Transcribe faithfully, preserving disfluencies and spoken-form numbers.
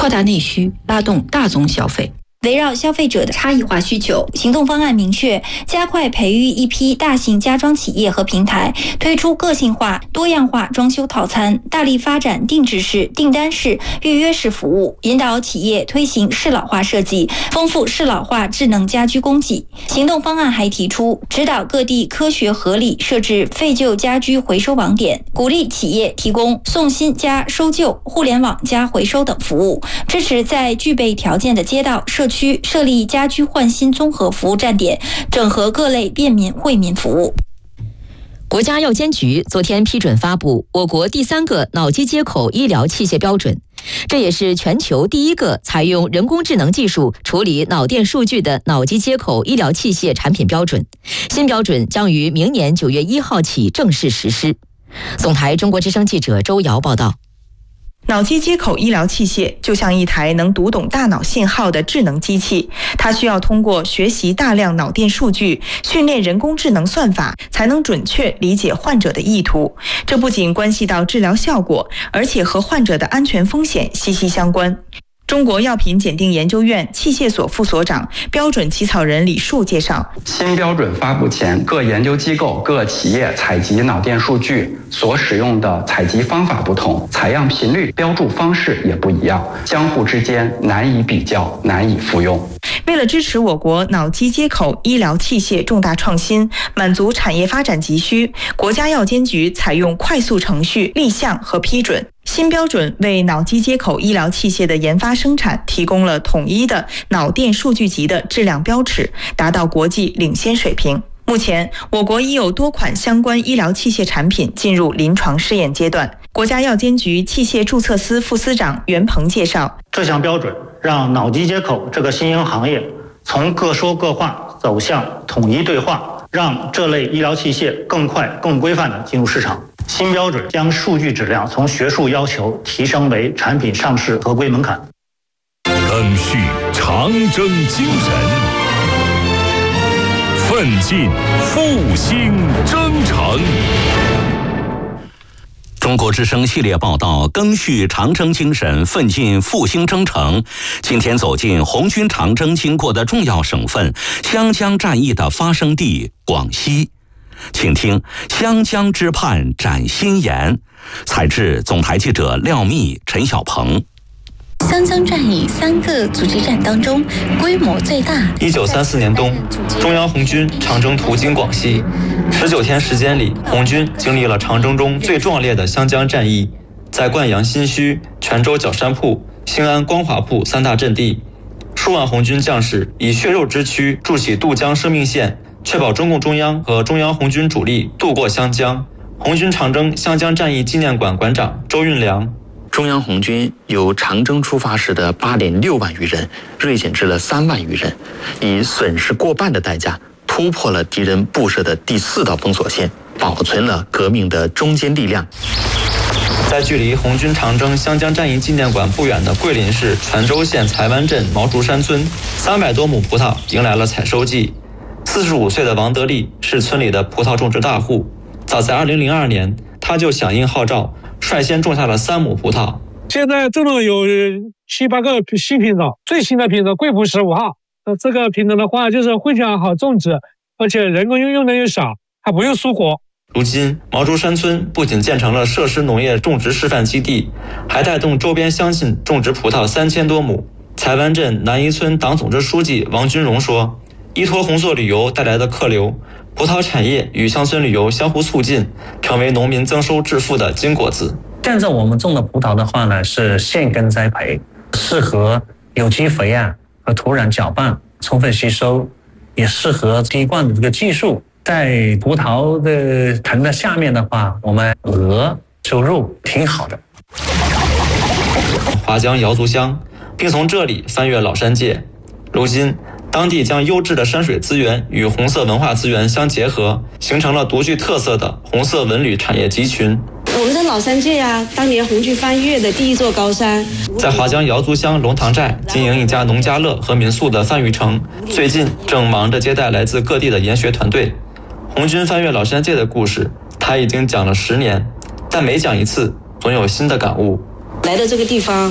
扩大内需，拉动大宗消费。 围绕消费者的差异化需求，行动方案明确加快培育一批大型家装企业和平台，推出个性化、多样化装修套餐，大力发展定制式、订单式、预约式服务，引导企业推行适老化设计，丰富适老化智能家居供给。行动方案还提出指导各地科学合理设置废旧家居回收网点，鼓励企业提供送新加收旧、互联网加回收等服务，支持在具备条件的街道社区设立家居换新综合服务站点，整合各类便民惠民服务。 国家药监局昨天批准发布我国第三个脑机接口医疗器械标准，这也是全球第一个采用人工智能技术处理脑电数据的脑机接口医疗器械产品标准。新标准将于明年九月一号起正式实施。总台中国之声记者周瑶报道。 脑机接口医疗器械就像一台能读懂大脑信号的智能机器，它需要通过学习大量脑电数据，训练人工智能算法，才能准确理解患者的意图。这不仅关系到治疗效果，而且和患者的安全风险息息相关。中国药品检定研究院器械所副所长、标准起草人李树介绍， 新标准发布前，各研究机构、各企业采集脑电数据所使用的采集方法不同，采样频率、标注方式也不一样，相互之间难以比较，难以复用。 为了支持我国脑机接口医疗器械重大创新，满足产业发展急需，国家药监局采用快速程序立项和批准。新标准为脑机接口医疗器械的研发生产提供了统一的脑电数据集的质量标尺，达到国际领先水平。目前，我国已有多款相关医疗器械产品进入临床试验阶段。国家药监局器械注册司副司长袁鹏介绍， 这项标准让脑机接口这个新兴行业从各说各话走向统一对话，让这类医疗器械更快、更规范地进入市场。新标准将数据质量从学术要求提升为产品上市合规门槛。 赓续长征精神，奋进复兴征程。 中国之声系列报道赓续长征精神，奋进复兴征程。今天走进红军长征经过的重要省份湘江战役的发生地广西，请听湘江之畔展新言，采自总台记者廖密、陈小鹏。 湘江战役三个阻击战当中，规模最大。 一九三四年冬，中央红军长征途经广西，十九天时间里，红军经历了长征中最壮烈的湘江战役，在灌阳新圩、泉州角山铺、兴安光华铺三大阵地，数万红军将士以血肉之躯筑起渡江生命线，确保中共中央和中央红军主力渡过湘江。红军长征湘江战役纪念馆馆长周运良， 中央红军由长征出发时的八点六万余人锐减至了三万余人，以损失过半的代价突破了敌人布设的第四道封锁线，保存了革命的中坚力量。 在距离红军长征湘江战役纪念馆不远的桂林市泉州县才湾镇毛竹山村，三百多亩葡萄迎来了采收季。四十五岁的王德利是村里的葡萄种植大户，早在二零零二年，他就响应号召，率先种下了三亩葡萄。 现在种了有七八个新品种，最新的品种贵普十五号。呃，这个品种的话，就是非常好种植，而且人工用用的又少，还不用疏活。 如今，毛竹山村不仅建成了设施农业种植示范基地，还带动周边乡亲种植葡萄三千多亩。才湾镇南宜村党组织书记王军荣说，依托红色旅游带来的客流，葡萄产业与乡村旅游相互促进，成为农民增收致富的金果子。 现在我们种的葡萄的话呢，是现根栽培，适合有机肥啊和土壤搅拌充分吸收，也适合滴灌的这个技术。在葡萄的藤的下面的话，我们鹅收入挺好的。 华江瑶族乡，并从这里翻越老山界。如今，当地将优质的山水资源与红色文化资源相结合，形成了独具特色的红色文旅产业集群。 我们的老山界啊，当年红军翻越的第一座高山。 在华江瑶族乡龙塘寨经营一家农家乐和民宿的范玉成，最近正忙着接待来自各地的研学团队。红军翻越老山界的故事，他已经讲了十年，但每讲一次，总有新的感悟。 来到这个地方，